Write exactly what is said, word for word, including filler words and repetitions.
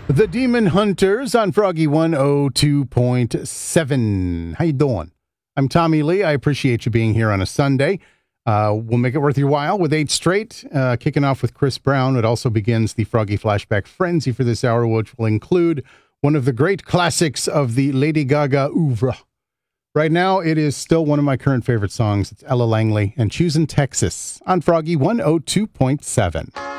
The Demon Hunters on Froggy one oh two point seven. How you doing? I'm Tommy Lee. I appreciate you being here on a Sunday. Uh, we'll make it worth your while with eight straight, uh, kicking off with Chris Brown. It also begins the Froggy Flashback Frenzy for this hour, which will include one of the great classics of the Lady Gaga oeuvre. Right now, it is still one of my current favorite songs. It's Ella Langley and Choosing Texas on Froggy one oh two point seven.